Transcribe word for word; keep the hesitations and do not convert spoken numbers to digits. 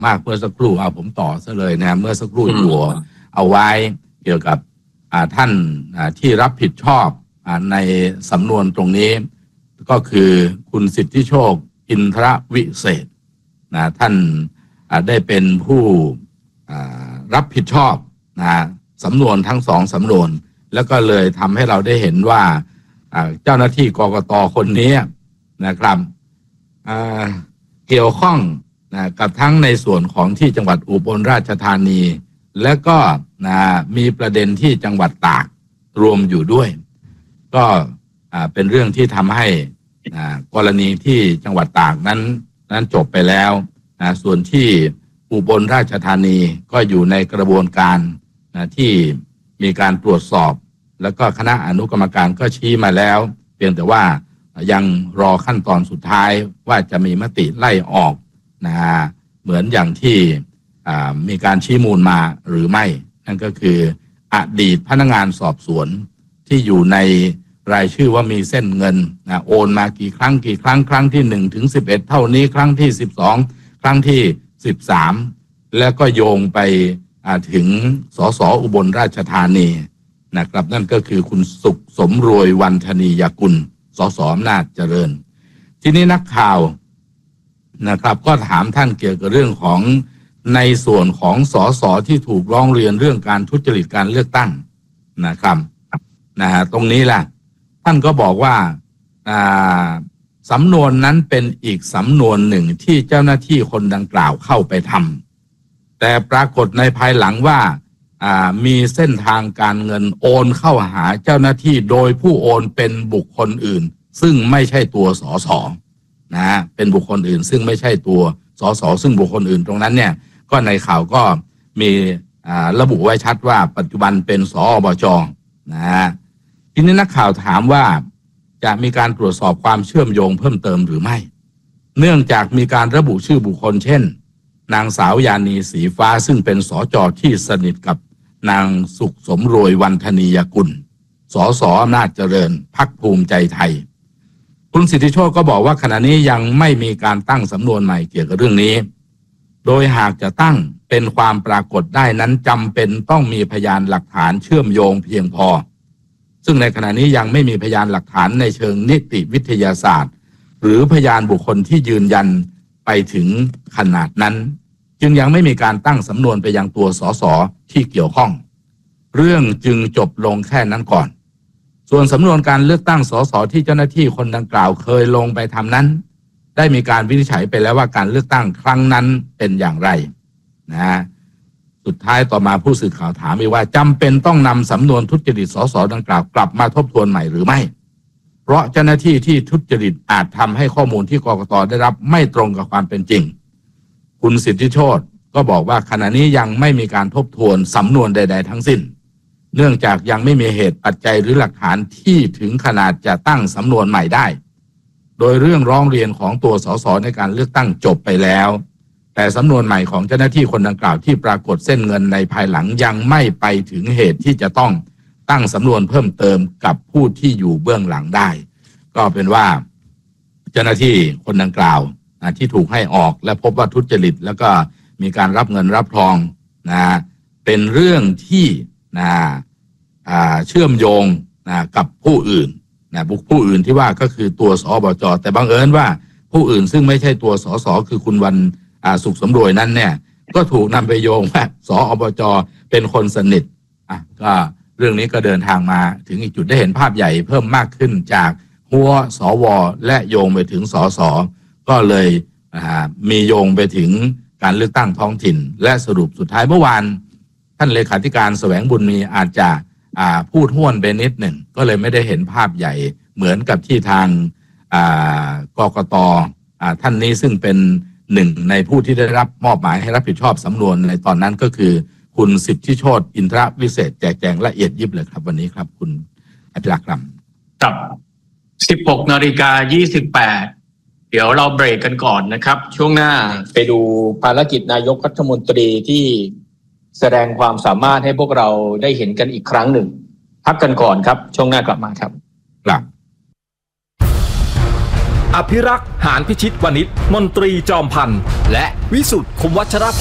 มากเมื่อสักครู่เอาผมต่อซะเลยนะเมื่อสักครู่อยู่เอาไว้เกี่ยวกับท่านที่รับผิดชอบในสำนวนตรงนี้ก็คือคุณสิทธิโชคอินทรวิเศษนะท่านได้เป็นผู้รับผิดชอบนะสำนวนทั้งสองสำนวนแล้วก็เลยทำให้เราได้เห็นว่าเจ้าหน้าที่กกต.คนนี้นะครับเกี่ยวข้องนะกับทั้งในส่วนของที่จังหวัดอุบลราชธานีและก็นะมีประเด็นที่จังหวัดตากรวมอยู่ด้วยก็เป็นเรื่องที่ทำให้กรณีที่จังหวัดตากนั้นนั้นจบไปแล้วนะส่วนที่อุบลราชธานีก็อยู่ในกระบวนการนะที่มีการตรวจสอบแล้วก็คณะอนุกรรมการก็ชี้มาแล้วเพียงแต่ว่ายังรอขั้นตอนสุดท้ายว่าจะมีมติไล่ออกนะเหมือนอย่างที่มีการชี้มูลมาหรือไม่นั่นก็คืออดีตพนักงานสอบสวนที่อยู่ในรายชื่อว่ามีเส้นเงินนะโอนมากี่ครั้งกี่ครั้งครั้งที่หนึ่งถึงสิบเอ็ดเท่านี้ครั้งที่สิบสองครั้งที่สิบสามแล้วก็โยงไปถึงสสอุบลราชธานีนะครับนั่นก็คือคุณสุขสมรวยวันธนียกุลสสอำนาจเจริญทีนี้นักข่าวนะครับก็ถามท่านเกี่ยวกับเรื่องของในส่วนของสสที่ถูกร้องเรียนเรื่องการทุจริตการเลือกตั้งนะครับนะฮะตรงนี้แหละท่านก็บอกว่าสำนวนนั้นเป็นอีกสำนวนหนึ่งที่เจ้าหน้าที่คนดังกล่าวเข้าไปทำแต่ปรากฏในภายหลังว่ามีเส้นทางการเงินโอนเข้าหาเจ้าหน้าที่โดยผู้โอนเป็นบุคคลอื่นซึ่งไม่ใช่ตัวสสนะฮะเป็นบุคคลอื่นซึ่งไม่ใช่ตัวสสซึ่งบุคคลอื่นตรงนั้นเนี่ยก็ในข่าวก็มีระบุไว้ชัดว่าปัจจุบันเป็นสอบจนะฮะทีนี้นักข่าวถามว่าจะมีการตรวจสอบความเชื่อมโยงเพิ่มเติมหรือไม่เนื่องจากมีการระบุชื่อบุคคลเช่นนางสาวยานีสีฟ้าซึ่งเป็นสจที่สนิทกับนางสุขสมรวยวันธนียกุลสสอำนาจเจริญพรรคภูมิใจไทยคุณสิทธิโชคก็บอกว่าขณะนี้ยังไม่มีการตั้งสำนวนใหม่เกี่ยวกับเรื่องนี้โดยหากจะตั้งเป็นความปรากฏได้นั้นจำเป็นต้องมีพยานหลักฐานเชื่อมโยงเพียงพอซึ่งในขณะนี้ยังไม่มีพยานหลักฐานในเชิงนิติวิทยาศาสตร์หรือพยานบุคคลที่ยืนยันไปถึงขนาดนั้นจึงยังไม่มีการตั้งสำนวนไปยังตัวสสที่เกี่ยวข้องเรื่องจึงจบลงแค่นั้นก่อนส่วนสำนวนการเลือกตั้งสสที่เจ้าหน้าที่คนดังกล่าวเคยลงไปทำนั้นได้มีการวินิจฉัยไปแล้วว่าการเลือกตั้งครั้งนั้นเป็นอย่างไรนะสุดท้ายต่อมาผู้สื่อข่าวถามอีกว่าจำเป็นต้องนำสำนวนทุจริตสสดังกล่าวกลับมาทบทวนใหม่หรือไม่เพราะเจ้าหน้าที่ที่ทุจริตอาจทำให้ข้อมูลที่กกต.ได้รับไม่ตรงกับความเป็นจริงคุณสิทธิโชติก็บอกว่าขณะนี้ยังไม่มีการทบทวนสำนวนใดๆทั้งสิ้นเนื่องจากยังไม่มีเหตุปัจจัยหรือหลักฐานที่ถึงขนาดจะตั้งสำนวนใหม่ได้โดยเรื่องร้องเรียนของตัวสสในการเลือกตั้งจบไปแล้วแต่สำนวนใหม่ของเจ้าหน้าที่คนดังกล่าวที่ปรากฏเส้นเงินในภายหลังยังไม่ไปถึงเหตุที่จะต้องตั้งสำนวนเพิ่มเติมกับผู้ที่อยู่เบื้องหลังได้ก็เป็นว่าเจ้าหน้าที่คนดังกล่าวที่ถูกให้ออกและพบว่าทุจริตแล้วก็มีการรับเงินรับทองนะเป็นเรื่องที่นะเชื่อมโยงนะกับผู้อื่นนะบุคผู้อื่นที่ว่าก็คือตัวสอบจแต่บังเอิญว่าผู้อื่นซึ่งไม่ใช่ตัวสสคือคุณวันสุขสมรวยนั้นเนี่ยก็ถูกนำไปโยงว่าสอบจเป็นคนสนิทอ่ะก็เรื่องนี้ก็เดินทางมาถึงอีกจุดได้เห็นภาพใหญ่เพิ่มมากขึ้นจากหัวสวและโยงไปถึงสสก็เลยมีโยงไปถึงการเลือกตั้งท้องถิ่นและสรุปสุดท้ายเมื่อวานท่านเลขาธิการแสวงบุญมีอาจจะพูดห้วนไปนิดหนึ่งก็เลยไม่ได้เห็นภาพใหญ่เหมือนกับที่ทางกกต.ท่านนี้ซึ่งเป็นหนึ่งในผู้ที่ได้รับมอบหมายให้รับผิดชอบสำนวนในตอนนั้นก็คือคุณสิทธิโชติอินทรวิเศษแจกแจงละเอียดยิบเลยครับวันนี้ครับคุณอภิรักษ์ครับครับ สิบหกนาฬิกายี่สิบแปด เดี๋ยวเราเบรกกันก่อนนะครับช่วงหน้าไปดูภารกิจนายกรัฐมนตรีที่แสดงความสามารถให้พวกเราได้เห็นกันอีกครั้งหนึ่งพักกันก่อนครับช่วงหน้ากลับมาครับครับอภิรักษ์หานพิชิตวณิชมนตรีจอมพันธ์และวิสุทธ์คมวัชร